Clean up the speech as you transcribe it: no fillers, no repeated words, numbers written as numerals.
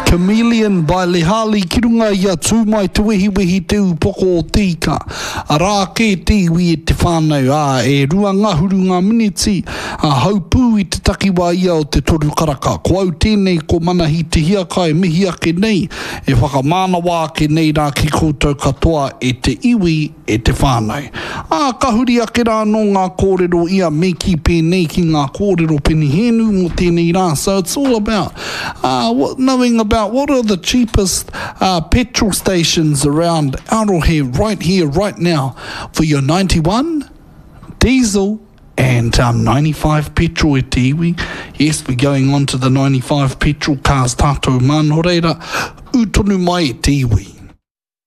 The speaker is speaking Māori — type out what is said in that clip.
Chameleon by Lehali Kirunga ia tūmai te wehi te upoko o tika. A rā ke te iwi e te whānau e rua ngahuru ngā miniti haupū I te takiwa ia o te toru karaka. Ko au tēnei ko manahi te hiakai mihi ake nei e whakamānawa ake nei rā ki koutou katoa e te iwi e te whānau. Kahuri ake rā no ngā kōrero ia me ki pēnei ki ngā kōrero penihenu mo tēnei rā. So it's all about knowing about what are the cheapest petrol stations around Arohe right here, right now for your 91 diesel and 95 petrol e te iwi. Yes, we're going on to the 95 petrol cars tātou mā no reira, utonu mai e te iwi.